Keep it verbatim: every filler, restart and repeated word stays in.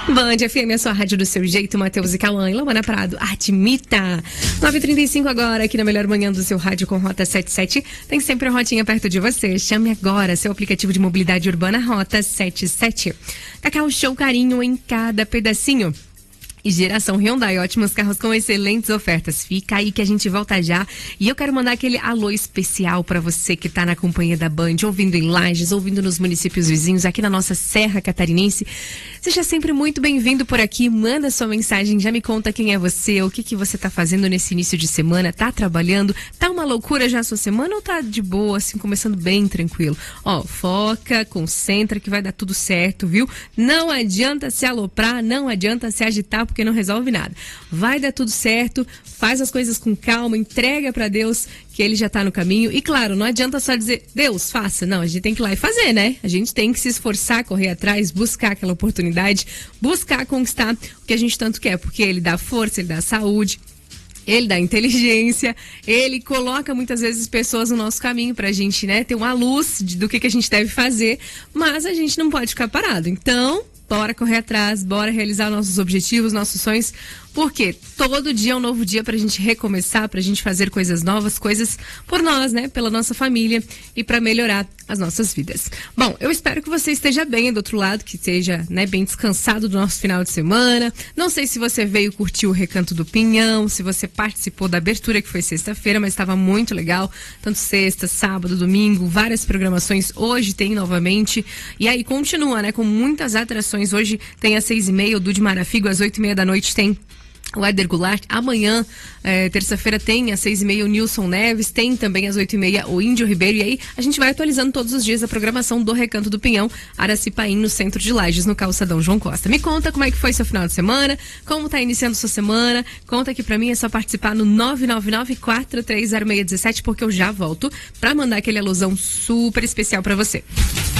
Band F M, a sua rádio do seu jeito, Matheus e Cauã e Lamana Prado, admita. nove e trinta e cinco agora, aqui na melhor manhã do seu rádio com Rota setenta e sete. Tem sempre a rotinha perto de você. Chame agora seu aplicativo de mobilidade urbana Rota setenta e sete. Cacau Show, carinho em cada pedacinho. E Geração Hyundai, ótimos carros com excelentes ofertas. Fica aí que a gente volta já. E eu quero mandar aquele alô especial para você que tá na companhia da Band, ouvindo em Lages, ouvindo nos municípios vizinhos, aqui na nossa Serra Catarinense. Seja sempre muito bem-vindo por aqui. Manda sua mensagem, já me conta quem é você, o que que você tá fazendo nesse início de semana. Tá trabalhando? Tá uma loucura já a sua semana ou tá de boa, assim, começando bem tranquilo? Ó, foca, concentra que vai dar tudo certo, viu? Não adianta se aloprar, não adianta se agitar, porque não resolve nada. Vai dar tudo certo, faz as coisas com calma, entrega pra Deus que ele já tá no caminho. E claro, não adianta só dizer, Deus, faça. Não, a gente tem que ir lá e fazer, né? A gente tem que se esforçar, correr atrás, buscar aquela oportunidade, buscar conquistar o que a gente tanto quer, porque ele dá força, ele dá saúde, ele dá inteligência, ele coloca muitas vezes pessoas no nosso caminho pra gente, né, ter uma luz de, do que, que a gente deve fazer, mas a gente não pode ficar parado. Então, bora correr atrás, bora realizar nossos objetivos, nossos sonhos, porque todo dia é um novo dia pra gente recomeçar, pra gente fazer coisas novas, coisas por nós, né, pela nossa família e pra melhorar as nossas vidas. Bom, eu espero que você esteja bem do outro lado, que esteja, né, bem descansado do nosso final de semana. Não sei se você veio curtir o Recanto do Pinhão, se você participou da abertura que foi sexta-feira, mas estava muito legal, tanto sexta, sábado, domingo, várias programações. Hoje tem novamente, e aí continua, né, com muitas atrações. Hoje tem às seis e meia o Dude Marafigo, às oito e meia da noite tem o Éder Goulart. Amanhã, é, terça-feira, tem às seis e meia o Nilson Neves, tem também às oito e meia o Índio Ribeiro, e aí a gente vai atualizando todos os dias a programação do Recanto do Pinhão, Aracipaim, no centro de Lages, no calçadão João Costa. Me conta como é que foi seu final de semana, como tá iniciando sua semana, conta aqui pra mim, é só participar no nove nove nove, quatro três zero seis um sete, porque eu já volto pra mandar aquele alusão super especial pra você.